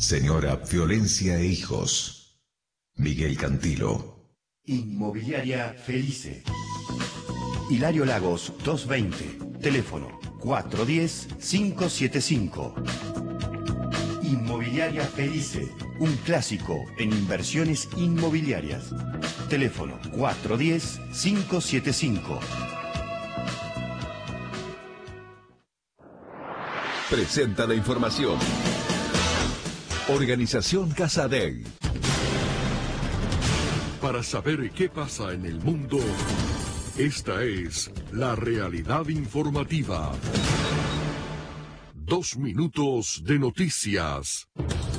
Señora Violencia e Hijos. Miguel Cantilo. Inmobiliaria Felice. Hilario Lagos 220. Teléfono 410-575. Inmobiliaria Felice. Un clásico en inversiones inmobiliarias. Teléfono 410-575. Presenta la información. Organización Casadei. Para saber qué pasa en el mundo, esta es la realidad informativa. 2 minutos de noticias.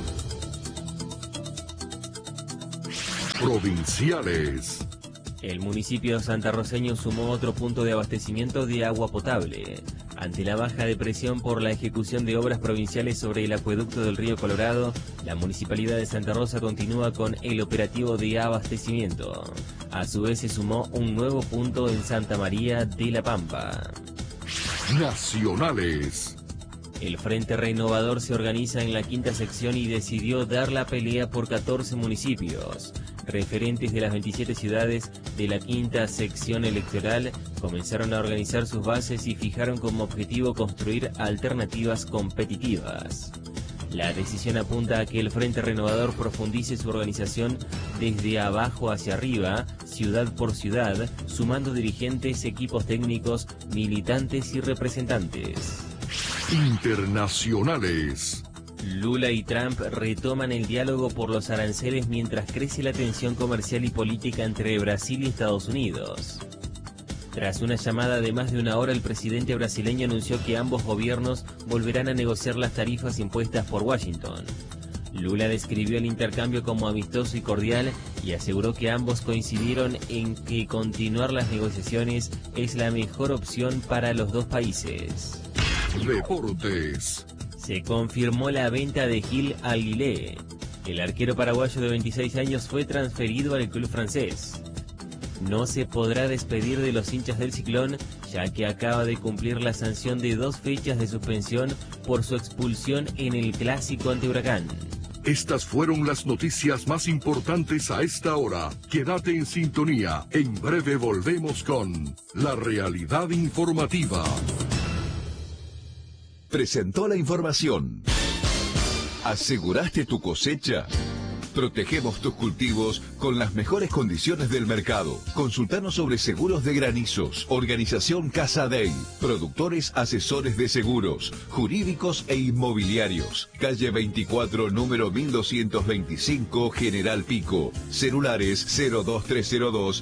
Provinciales. El municipio santarroceño sumó otro punto de abastecimiento de agua potable. Ante la baja de presión por la ejecución de obras provinciales sobre el acueducto del río Colorado, la Municipalidad de Santa Rosa continúa con el operativo de abastecimiento. A su vez se sumó un nuevo punto en Santa María de la Pampa. Nacionales. El Frente Renovador se organiza en la quinta sección y decidió dar la pelea por 14 municipios. Referentes de las 27 ciudades de la quinta sección electoral comenzaron a organizar sus bases y fijaron como objetivo construir alternativas competitivas. La decisión apunta a que el Frente Renovador profundice su organización desde abajo hacia arriba, ciudad por ciudad, sumando dirigentes, equipos técnicos, militantes y representantes. Internacionales. Lula y Trump retoman el diálogo por los aranceles mientras crece la tensión comercial y política entre Brasil y Estados Unidos. Tras una llamada de más de una hora, el presidente brasileño anunció que ambos gobiernos volverán a negociar las tarifas impuestas por Washington. Lula describió el intercambio como amistoso y cordial y aseguró que ambos coincidieron en que continuar las negociaciones es la mejor opción para los dos países. Deportes. Se confirmó la venta de Gil Aguilé. El arquero paraguayo de 26 años fue transferido al club francés. No se podrá despedir de los hinchas del Ciclón, ya que acaba de cumplir la sanción de 2 fechas de suspensión por su expulsión en el clásico ante Huracán. Estas fueron las noticias más importantes a esta hora. Quédate en sintonía. En breve volvemos con la realidad informativa. Presentó la información. ¿Aseguraste tu cosecha? Protegemos tus cultivos con las mejores condiciones del mercado. Consultanos sobre seguros de granizos. Organización Casadei. Productores asesores de seguros, jurídicos e inmobiliarios. Calle 24, número 1225, General Pico. Celulares 02302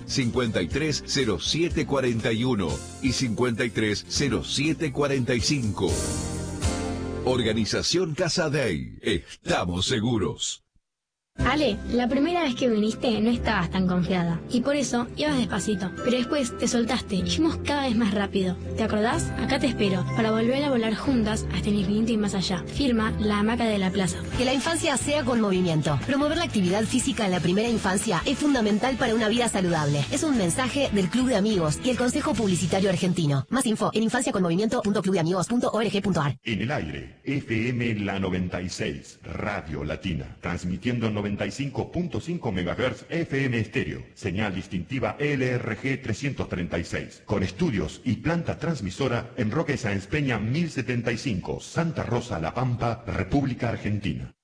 530741 y 530745. Organización Casadei. Estamos seguros. Ale, la primera vez que viniste no estabas tan confiada y por eso ibas despacito, pero después te soltaste y fuimos cada vez más rápido. ¿Te acordás? Acá te espero para volver a volar juntas hasta el infinito y más allá. Firma La Hamaca de la Plaza. Que la infancia sea con movimiento. Promover la actividad física en la primera infancia es fundamental para una vida saludable. Es un mensaje del Club de Amigos y el Consejo Publicitario Argentino. Más info en infanciaconmovimiento.clubdeamigos.org.ar. En el aire, FM La 96, Radio Latina, transmitiendo 95.5 MHz FM estéreo, señal distintiva LRG 336, con estudios y planta transmisora en Roque Sáenz Peña 1075, Santa Rosa, La Pampa, República Argentina.